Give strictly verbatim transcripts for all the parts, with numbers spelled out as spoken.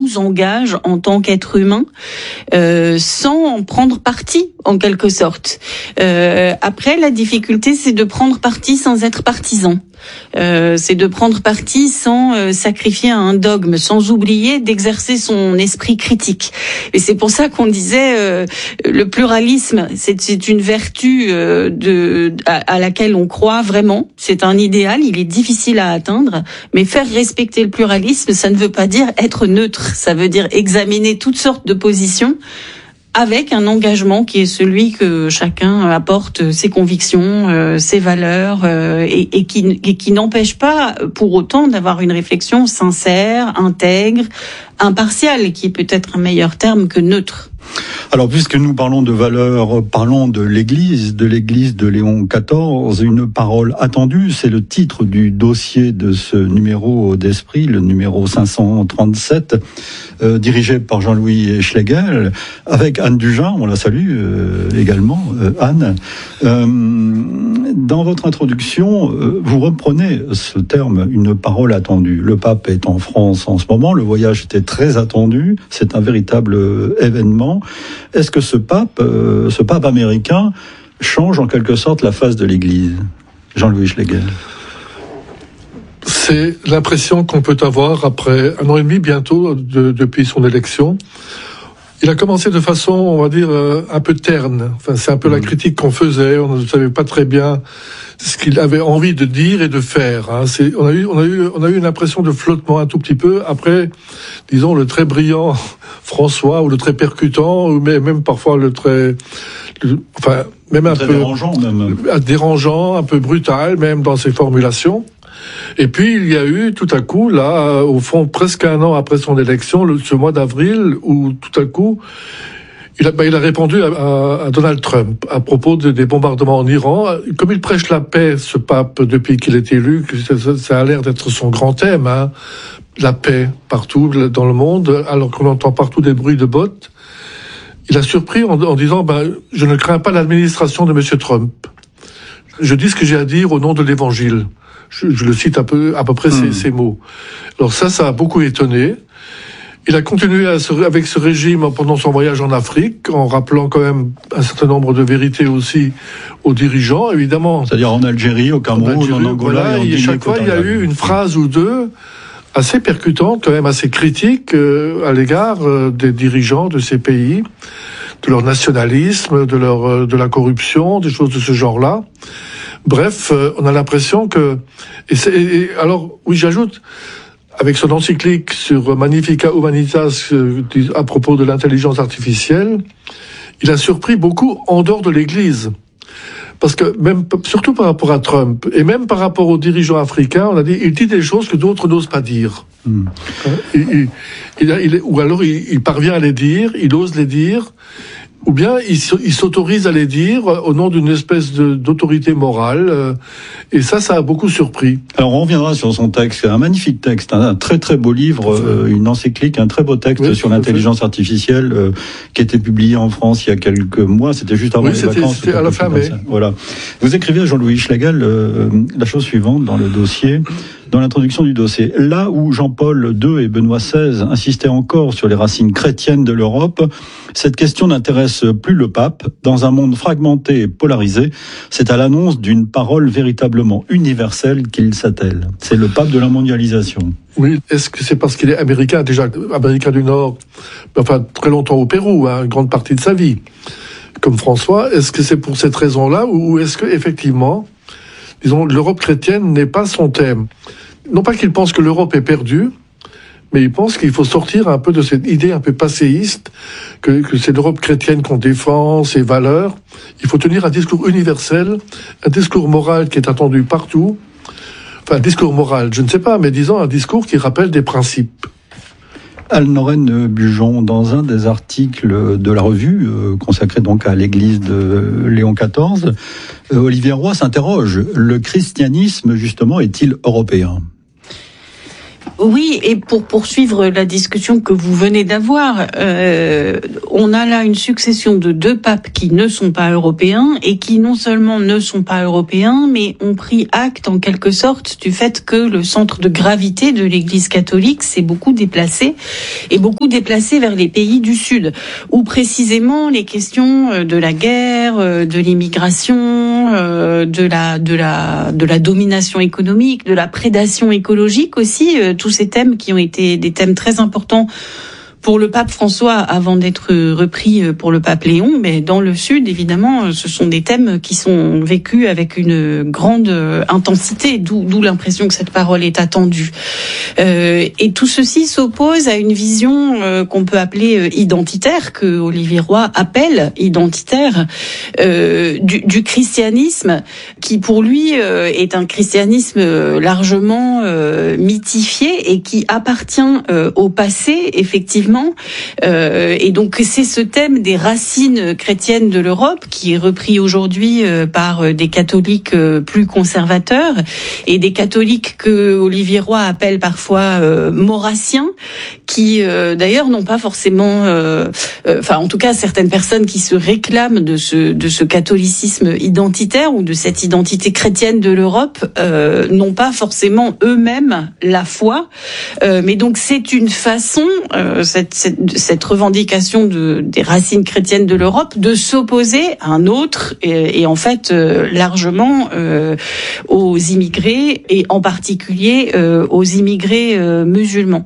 nous engage en tant qu'être humain, euh, sans en prendre parti en quelque sorte. Euh, après, la difficulté, c'est de prendre parti sans être partisan. Euh, c'est de prendre parti sans euh, sacrifier un dogme, sans oublier d'exercer son esprit critique. Et c'est pour ça qu'on disait euh, le pluralisme, c'est, c'est une vertu euh, de à, à laquelle on croit vraiment. C'est un idéal, il est difficile à atteindre, mais faire respecter le pluralisme, ça ne veut pas dire être neutre. Ça veut dire examiner toutes sortes de positions, avec un engagement qui est celui que chacun apporte ses convictions, euh, ses valeurs, euh, et, et, qui, et qui n'empêche pas pour autant d'avoir une réflexion sincère, intègre, impartiale, qui est peut-être un meilleur terme que neutre. Alors, puisque nous parlons de valeurs, parlons de l'Église, de l'Église de Léon quatorze, une parole attendue, c'est le titre du dossier de ce numéro d'Esprit, le numéro cinq cent trente-sept, euh, dirigé par Jean-Louis Schlegel, avec Anne Dugin, on la salue euh, également, euh, Anne. Euh, dans votre introduction, euh, vous reprenez ce terme, une parole attendue. Le pape est en France en ce moment, le voyage était très attendu, c'est un véritable événement. Est-ce que ce pape, euh, ce pape américain change en quelque sorte la face de l'Église ? Jean-Louis Schlegel. C'est l'impression qu'on peut avoir après un an et demi bientôt de, depuis son élection. Il a commencé de façon, on va dire, euh, un peu terne. Enfin, c'est un peu mmh. la critique qu'on faisait. On ne savait pas très bien ce qu'il avait envie de dire et de faire. Hein. C'est, on a eu, on a eu, on a eu une impression de flottement un tout petit peu. Après, disons, le très brillant François, ou le très percutant, ou même parfois le très, le, enfin, même un très peu dérangeant, même. dérangeant, un peu brutal, même dans ses formulations. Et puis, il y a eu, tout à coup, là, au fond, presque un an après son élection, le, ce mois d'avril, où, tout à coup, il a, bah, il a répondu à, à, à Donald Trump à propos de, des bombardements en Iran. Comme il prêche la paix, ce pape, depuis qu'il est élu, ça, ça a l'air d'être son grand thème, hein, la paix partout dans le monde, alors qu'on entend partout des bruits de bottes. Il a surpris en, en disant, bah, je ne crains pas l'administration de Monsieur Trump. Je dis ce que j'ai à dire au nom de l'Évangile. Je, je le cite un peu, à peu près mmh. ces, ces mots. Alors ça, ça a beaucoup étonné. Il a continué à se, avec ce régime pendant son voyage en Afrique, en rappelant quand même un certain nombre de vérités aussi aux dirigeants, évidemment. C'est-à-dire en Algérie, au Cameroun, en, Algérie, en Angola, voilà, et en Guinée. Chaque fois, il y a eu une phrase ou deux assez percutante, quand même assez critique euh, à l'égard euh, des dirigeants de ces pays, de leur nationalisme, de leur euh, de la corruption, des choses de ce genre-là. Bref, euh, on a l'impression que... Et, c'est, et alors, oui, j'ajoute, avec son encyclique sur Magnificat Humanitas euh, à propos de l'intelligence artificielle, il a surpris beaucoup en dehors de l'Église. Parce que même, surtout par rapport à Trump, et même par rapport aux dirigeants africains, on a dit, il dit des choses que d'autres n'osent pas dire. Mm. Il, il, il, il, ou alors il, il parvient à les dire, il ose les dire, ou bien il, il s'autorise à les dire au nom d'une espèce de, d'autorité morale. Euh, et ça, ça a beaucoup surpris. Alors on reviendra sur son texte, un magnifique texte, un, un très très beau livre, euh, une encyclique, un très beau texte oui, sur l'intelligence artificielle euh, qui a été publié en France il y a quelques mois. C'était juste avant oui, les c'était, vacances. C'était à la fin mai. Voilà. Vous écrivez à Jean-Louis Schlegel euh, la chose suivante dans le dossier. Dans l'introduction du dossier, là où Jean-Paul deux et Benoît seize insistaient encore sur les racines chrétiennes de l'Europe, cette question n'intéresse plus le pape. Dans un monde fragmenté et polarisé, c'est à l'annonce d'une parole véritablement universelle qu'il s'attelle. C'est le pape de la mondialisation. Oui, est-ce que c'est parce qu'il est américain, déjà américain du Nord, enfin très longtemps au Pérou, hein, une grande partie de sa vie, comme François, est-ce que c'est pour cette raison-là, ou est-ce que effectivement, disons, l'Europe chrétienne n'est pas son thème? Non pas qu'il pense que l'Europe est perdue, mais il pense qu'il faut sortir un peu de cette idée un peu passéiste, que, que c'est l'Europe chrétienne qu'on défend, ses valeurs. Il faut tenir un discours universel, un discours moral qui est attendu partout. Enfin, un discours moral, je ne sais pas, mais disons un discours qui rappelle des principes. Anne-Lorraine Bujon, dans un des articles de la revue, euh, consacré donc à l'église de Léon quatorze, euh, Olivier Roy s'interroge. Le christianisme, justement, est-il européen ? Oui, et pour poursuivre la discussion que vous venez d'avoir, euh, on a là une succession de deux papes qui ne sont pas européens et qui non seulement ne sont pas européens, mais ont pris acte en quelque sorte du fait que le centre de gravité de l'Église catholique s'est beaucoup déplacé et beaucoup déplacé vers les pays du Sud, où précisément les questions de la guerre, de l'immigration, de la de la de la domination économique, de la prédation écologique aussi, tout tous ces thèmes qui ont été des thèmes très importants pour le pape François avant d'être repris pour le pape Léon, mais dans le Sud, évidemment, ce sont des thèmes qui sont vécus avec une grande intensité, d'où, d'où l'impression que cette parole est attendue. Euh, et tout ceci s'oppose à une vision euh, qu'on peut appeler identitaire, que Olivier Roy appelle identitaire, euh, du, du christianisme, qui pour lui euh, est un christianisme largement euh, mythifié et qui appartient euh, au passé, effectivement. Euh, et donc c'est ce thème des racines chrétiennes de l'Europe qui est repris aujourd'hui euh, par des catholiques euh, plus conservateurs et des catholiques que Olivier Roy appelle parfois euh, maurassiens, qui euh, d'ailleurs n'ont pas forcément, euh, euh, enfin en tout cas certaines personnes qui se réclament de ce de ce catholicisme identitaire ou de cette identité chrétienne de l'Europe euh, n'ont pas forcément eux-mêmes la foi, euh, mais donc c'est une façon euh, Cette, cette, cette revendication de, des racines chrétiennes de l'Europe, de s'opposer à un autre et, et en fait euh, largement euh, aux immigrés et en particulier euh, aux immigrés euh, musulmans.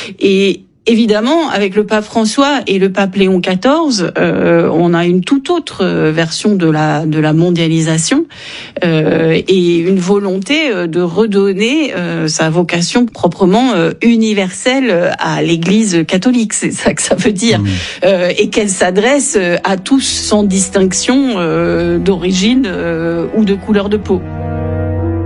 Et évidemment, avec le pape François et le pape Léon quatorze, euh, on a une toute autre version de la de la mondialisation euh, et une volonté de redonner euh, sa vocation proprement euh, universelle à l'Église catholique. C'est ça que ça veut dire, mmh. euh, et qu'elle s'adresse à tous sans distinction euh, d'origine euh, ou de couleur de peau.